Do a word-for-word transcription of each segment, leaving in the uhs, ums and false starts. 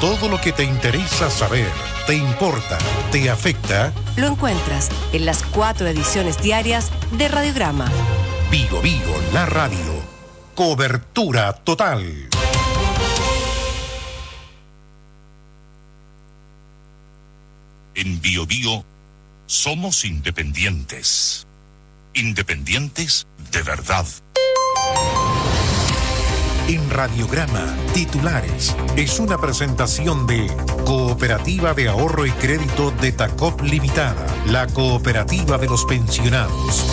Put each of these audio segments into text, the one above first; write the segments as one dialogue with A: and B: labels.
A: Todo lo que te interesa saber, te importa, te afecta,
B: lo encuentras en las cuatro ediciones diarias de Radiograma.
A: Vigo Vigo, la radio. Cobertura total.
C: En Bio Bio somos independientes. Independientes de verdad.
A: En Radiograma, titulares, es una presentación de Cooperativa de Ahorro y Crédito de Tacop Limitada, la cooperativa de los pensionados.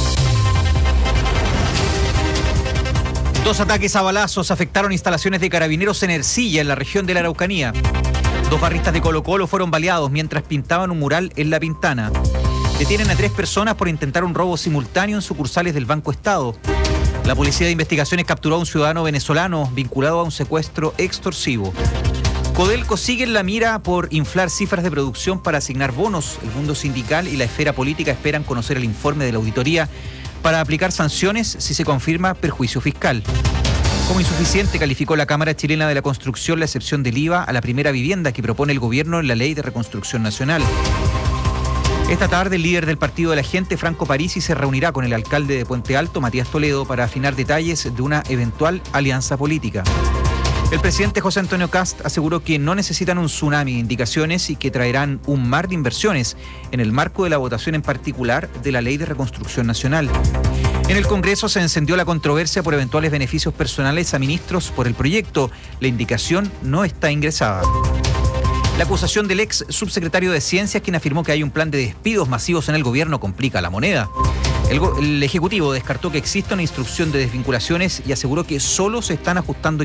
D: Dos ataques a balazos afectaron instalaciones de carabineros en Ercilla, en la región de la Araucanía. Dos barristas de Colo Colo fueron baleados mientras pintaban un mural en La Pintana. Detienen a tres personas por intentar un robo simultáneo en sucursales del Banco Estado. La Policía de Investigaciones capturó a un ciudadano venezolano vinculado a un secuestro extorsivo. Codelco sigue en la mira por inflar cifras de producción para asignar bonos. El mundo sindical y la esfera política esperan conocer el informe de la auditoría para aplicar sanciones si se confirma perjuicio fiscal. Como insuficiente calificó la Cámara Chilena de la Construcción la excepción del I V A a la primera vivienda que propone el gobierno en la Ley de Reconstrucción Nacional. Esta tarde, el líder del Partido de la Gente, Franco Parisi, se reunirá con el alcalde de Puente Alto, Matías Toledo, para afinar detalles de una eventual alianza política. El presidente José Antonio Kast aseguró que no necesitan un tsunami de indicaciones y que traerán un mar de inversiones en el marco de la votación en particular de la Ley de Reconstrucción Nacional. En el Congreso se encendió la controversia por eventuales beneficios personales a ministros por el proyecto. La indicación no está ingresada. La acusación del ex subsecretario de Ciencias, quien afirmó que hay un plan de despidos masivos en el gobierno, complica la moneda. El, el Ejecutivo descartó que exista una instrucción de desvinculaciones y aseguró que solo se están ajustando